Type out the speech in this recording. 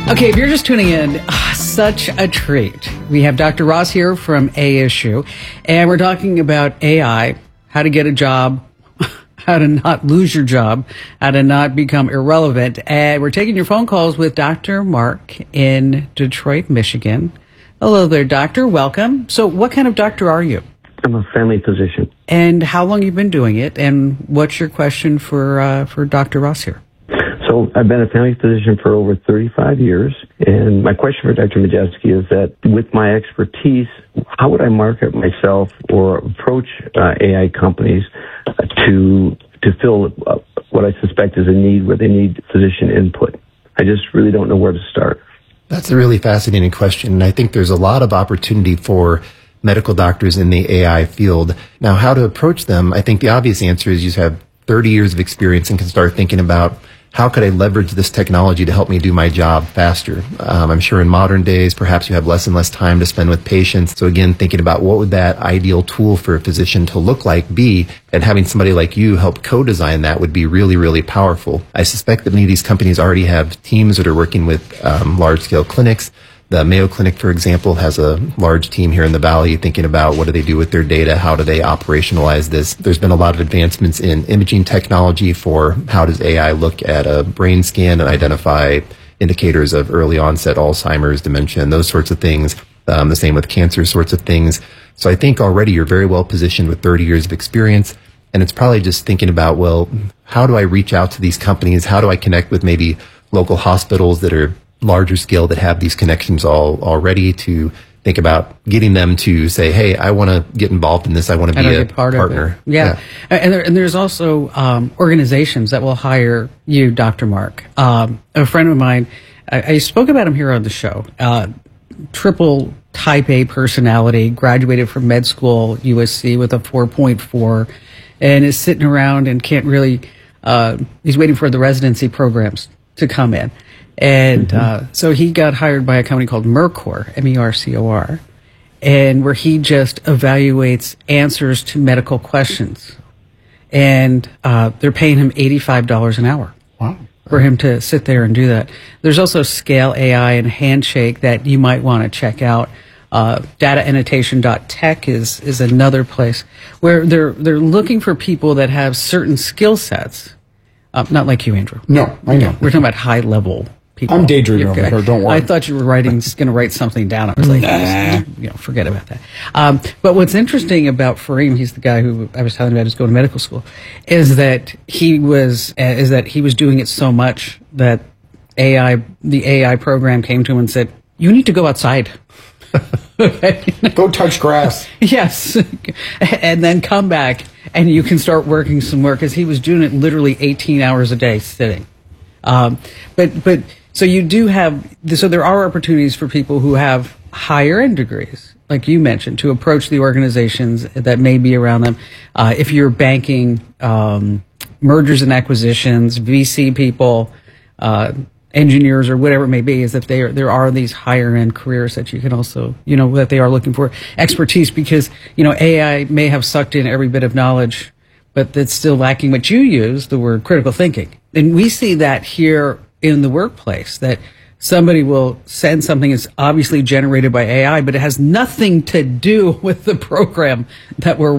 Okay, if you're just tuning in, such a treat. We have Dr. Ross here from ASU, and we're talking about AI, how to get a job, how to not lose your job, how to not become irrelevant. And we're taking your phone calls with Dr. Mark in Detroit, Michigan. Hello there, doctor. Welcome. So what kind of doctor are you? I'm a family physician. And how long you've been doing it? And what's your question for Dr. Ross here? So I've been a family physician for over 35 years, and my question for Dr. Majeski is that with my expertise, how would I market myself or approach AI companies to fill what I suspect is a need where they need physician input? I just really don't know where to start. That's a really fascinating question, and I think there's a lot of opportunity for medical doctors in the AI field. Now, how to approach them, I think the obvious answer is you have 30 years of experience and can start thinking about how could I leverage this technology to help me do my job faster? I'm sure in modern days, perhaps you have less and less time to spend with patients. So again, thinking about what would that ideal tool for a physician to look like be, and having somebody like you help co-design that would be really, really powerful. I suspect that many of these companies already have teams that are working with large-scale clinics. The Mayo Clinic, for example, has a large team here in the Valley thinking about what do they do with their data, how do they operationalize this. There's been a lot of advancements in imaging technology for how does AI look at a brain scan and identify indicators of early onset Alzheimer's, dementia, and those sorts of things. The same with cancer sorts of things. So I think already you're very well positioned with 30 years of experience. And it's probably just thinking about, well, how do I reach out to these companies? How do I connect with maybe local hospitals that are larger scale that have these connections already to think about getting them to say, hey, I want to get involved in this. I want to be a partner. Yeah. And there's also organizations that will hire you, Dr. Mark. A friend of mine, I spoke about him here on the show, triple type A personality, graduated from med school, USC with a 4.4, and is sitting around and can't really, he's waiting for the residency programs to come in. And so he got hired by a company called Mercor, MERCOR, and where he just evaluates answers to medical questions. And they're paying him $85 an hour. Wow. For him to sit there and do that. There's also Scale AI and Handshake that you might want to check out. Dataannotation.tech is another place where they're looking for people that have certain skill sets. Not like you, Andrew. No, I know. We're talking about high level people. I'm daydreaming over here, don't worry. I thought you were going to write something down. I was like, forget about that. But what's interesting about Fareem, he's the guy who I was telling you about who's going to medical school, is that he was doing it so much that the AI program came to him and said, you need to go outside. Go touch grass. Yes. And then come back and you can start working some more, because he was doing it literally 18 hours a day sitting. But so you do have, so there are opportunities for people who have higher end degrees, like you mentioned, to approach the organizations that may be around them. If you're banking, mergers and acquisitions, VC people, engineers or whatever it may be, is that there are these higher end careers that you can also, that they are looking for expertise, because, AI may have sucked in every bit of knowledge, but that's still lacking what you use, the word critical thinking. And we see that here in the workplace, that somebody will send something that's obviously generated by AI, but it has nothing to do with the program that we're